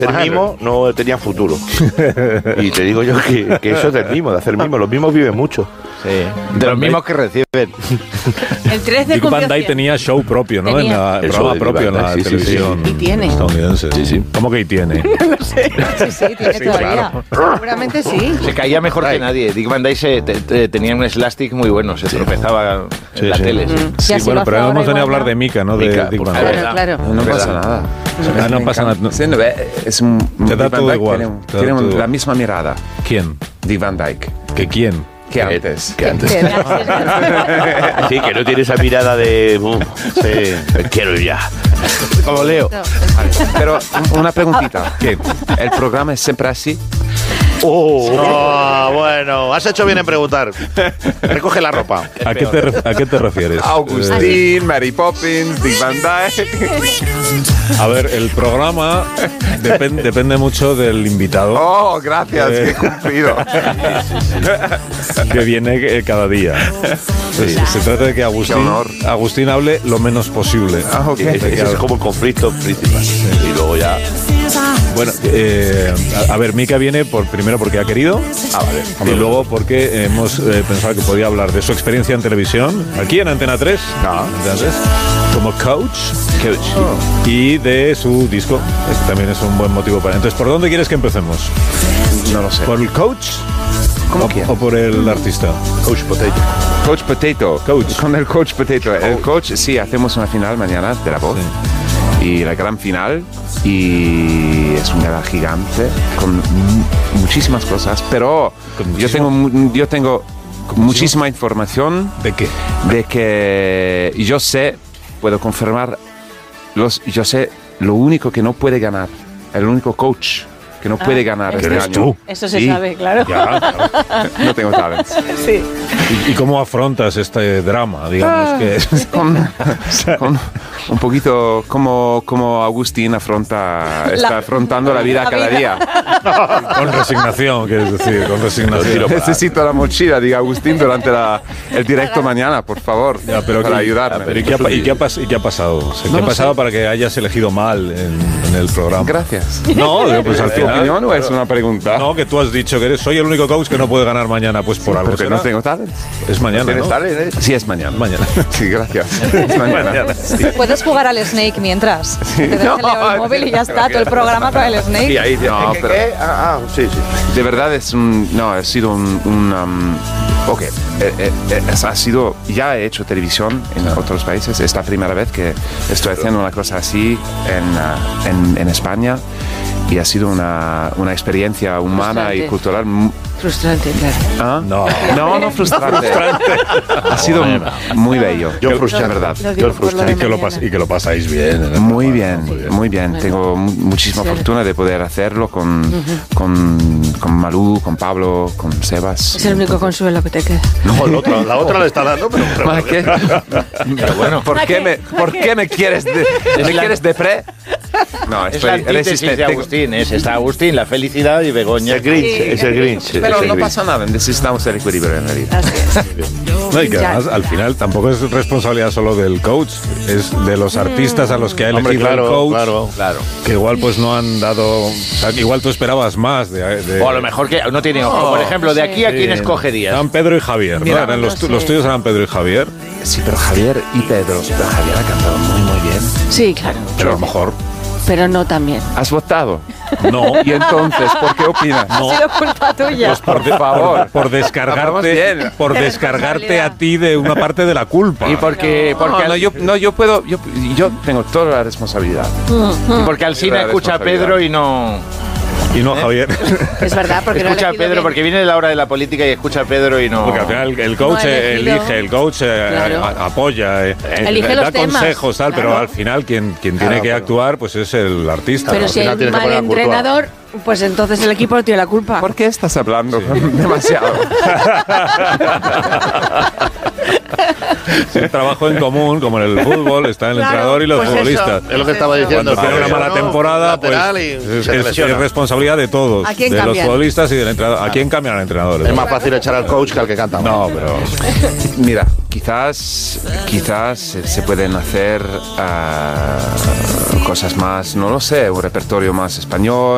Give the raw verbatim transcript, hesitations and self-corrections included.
El mimo no tenía futuro. Y te digo yo que, que eso es del mimo, de hacer mimo. Los mimos viven mucho. Sí. De los mismos que reciben. El tres de Dick Van Dyke tenía show propio, ¿no? Tenía. En la, El programa show de propio en Van la Dyke, sí, sí, televisión sí. Y tiene. estadounidense. Sí, sí. ¿Cómo que y tiene? No lo sé. Sí, sí, tiene Sí, todavía. claro. Seguramente sí. Se caía mejor que nadie. Dick Van Dyke se, te, te, tenía un slastic muy bueno. Se tropezaba Sí, en la sí. tele. Sí. Mm. Sí, Sí, así bueno, lo pero hace hemos ahora venido a igual, hablar ¿no? de Mika, no Mika, de Dick por Van favor. Dyke. Claro, claro. No ¿Verdad? pasa nada. Ah, no pasa nada. Sí, no, es un, Te da Dick Van todo Dyke igual. Tiene, Te da tiene todo la igual. misma mirada. ¿Quién? Dick Van Dyke. ¿Que quién? Que antes. Que antes. Que gracias. Sí, que no tiene esa mirada de... Uh, sí, me quiero ir ya. Como Leo. No. Vale, pero una preguntita. ¿Qué? ¿El programa es siempre así? Oh, oh, bueno, has hecho bien en preguntar. Recoge la ropa. ¿A qué, te, ref- ¿A qué te refieres? Eh, Agustín, Mary Poppins, Dick Van Dyke. a ver, el programa depen- depende mucho del invitado Oh, gracias, Eh. qué cumplido. que viene eh, cada día. Entonces, se trata de que Agustín, honor. Agustín hable lo menos posible. Ah, ok. Ese es como el conflicto principal. Y luego ya... Bueno, eh, a, a ver, Mika viene por, primero porque ha querido Ah, vale. y luego porque hemos eh, pensado que podía hablar de su experiencia en televisión, aquí en Antena tres, Ah. Antena tres, como coach, coach y de su disco. Este también es un buen motivo para... Entonces, ¿por dónde quieres que empecemos? No lo sé. ¿Por el coach ¿Cómo o, quién? o por el artista? Coach Potato. Coach Potato. Coach. Con el Coach Potato. El coach, sí, hacemos una final mañana de La Voz. Y la gran final. Y es un gala gigante con mu- muchísimas cosas. Pero Con yo muchísimo- tengo, mu- yo tengo muchísima información ¿De qué? de que yo sé, puedo confirmar, los, yo sé lo único que no puede ganar. El único coach que no puede ganar este eres año. tú. Eso se Sí. sabe, claro. Ya, claro. No tengo talents. Sí. ¿Y, y cómo afrontas este drama? Digamos que con, con un poquito como, como Agustín afronta, está La- afrontando la vida la cada vida. día. con resignación, quieres decir, con resignación. Necesito la mochila, diga Agustín, durante la, el directo mañana, por favor, Ya, pero para ¿qué- ayudarme. pero ¿y qué, ha, pa- y qué ha pas- y qué ha pasado? O sea, ¿qué No ha lo pasado sé. para que hayas elegido mal en, en el programa? Gracias. No, digo, pues al ¿Tu final. opinión o es una pregunta? No, que tú has dicho que eres, soy el único coach que no puede ganar mañana, pues por algo. Porque será. no tengo talents. Es mañana, ¿Tienes ¿no? talent, eh? Sí, es mañana. Mañana. Sí, gracias. Es mañana. Mañana. Puedes jugar al Snake mientras. Te das No, el, el móvil y ya está, todo el programa con el Snake. Y ahí dice, No, ¿qué, pero- qué? Ah, ah, sí, sí. De verdad es un... No, ha sido un... un um, ok, eh, eh, eh, es- ha sido... Ya he hecho televisión en otros países. Es la primera vez que estoy haciendo una cosa así en, uh, en, en España. Y ha sido una, una experiencia humana Frustrante. y cultural... mu- Frustrante, claro. ¿Ah? No. No, no frustrante. Ha sido muy bello. Yo de frustrante. verdad. Lo digo Yo por lo frustrante. de Y que, lo mañana. pas- y que lo pasáis bien. en el Muy programa, bien, muy bien. Tengo mu- muchísima Suerte. fortuna de poder hacerlo con, con, con Malú, con Pablo, con Sebas. Es el único consuelo que te queda. No, la otra, la otra le está dando, pero... pero- ¿Para qué? Pero bueno, ¿por qué me, ¿por qué me quieres de, me la- quieres depre? No, Es la estoy antítesis resistente. de Agustín. Es, está Agustín, la felicidad, y Begoña. Es el Grinch, Sí. es el Grinch. Pero es el no Grinch. pasa nada, necesitamos el equilibrio en la vida. Así es. No, y que Ya. además, al final, tampoco es responsabilidad solo del coach, es de los artistas a los que ha elegido Hombre, claro, el coach, claro. Claro. que igual pues no han dado... O sea, que igual tú esperabas más de... de- O a lo mejor que no tiene ojo. Por ejemplo, de aquí a Sí. quién escogerías. Eran Pedro y Javier, ¿no? Mira, Eran los, no sé. los tuyos eran Pedro y Javier, Sí, pero Javier y Pedro. Pero Javier ha cantado muy, muy bien. Sí, claro. pero a lo mejor Pero no también. ¿Has votado? no. Y entonces, ¿por qué opinas? Ha sido culpa tuya. Pues por, Por favor. por Vamos descargarte, bien. por De descargarte responsabilidad. a ti de una parte de la culpa. Y porque, porque, Porque al- no, yo, no, yo puedo, yo, yo tengo toda la responsabilidad. y porque Alsina La escucha a Pedro y no. Y no a Javier. Es verdad, porque no he Escucha a elegido Pedro, bien. porque viene la hora de la política y escucha a Pedro y no. Porque al final el coach No he elegido. elige, el coach eh, Claro. a- apoya, eh, Elige da los temas. consejos, tal, pero Claro. al final quien, quien Claro, tiene que pero- actuar pues es el artista. Pero ¿no? si al hay final un tienes que mal poner la culpa. entrenador, pues entonces el equipo tiene la culpa. ¿Por qué estás hablando demasiado? Es un trabajo en común, como en el fútbol, está el Claro, entrenador y los pues eso. futbolistas. Es lo que estaba Eso. diciendo. Cuando tiene una mala ¿no? temporada, pues Lateral y es, se es- es lesiona. responsabilidad de todos, ¿A quién de los cambian? futbolistas y del entrenador. ¿A quién cambian al entrenador? Es más fácil echar al coach que al que canta. No, pero Mira, quizás, quizás se se pueden hacer ah, cosas más, no lo sé, un repertorio más español.